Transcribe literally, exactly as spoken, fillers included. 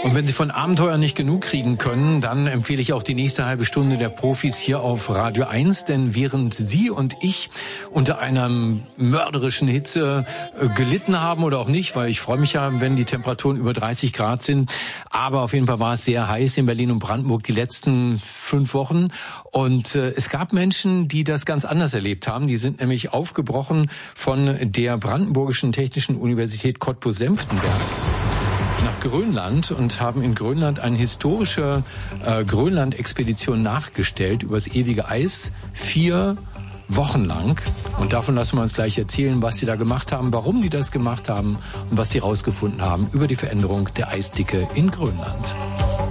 Und wenn Sie von Abenteuern nicht genug kriegen können, dann empfehle ich auch die nächste halbe Stunde der Profis hier auf Radio eins, denn während Sie und ich unter einer mörderischen Hitze äh, gelitten haben oder auch nicht, weil ich freue mich ja, wenn die Temperaturen über dreißig Grad sind, aber auf jeden Fall war es sehr heiß in Berlin und Brandenburg die letzten fünf Wochen und äh, es gab Menschen, die das ganz anders erlebt haben. Die sind nämlich aufgebrochen von der Brandenburgischen Technischen Universität Cottbus-Senftenberg nach Grönland und haben in Grönland eine historische äh, Grönland-Expedition nachgestellt übers ewige Eis, vier Wochen lang. Und davon lassen wir uns gleich erzählen, was sie da gemacht haben, warum die das gemacht haben und was sie rausgefunden haben über die Veränderung der Eisdicke in Grönland.